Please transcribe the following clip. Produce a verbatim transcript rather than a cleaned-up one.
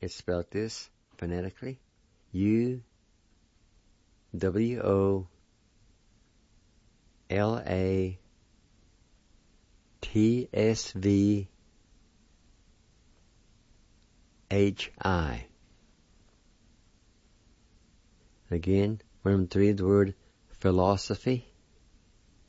It's spelled this phonetically. U W O L A T S V H I. Again, remember to read the word philosophy